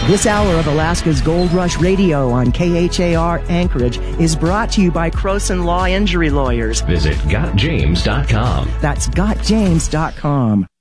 This hour of Alaska's Gold Rush Radio on KHAR Anchorage is brought to you by Croson Law Injury Lawyers. Visit GotJames.com. That's GotJames.com.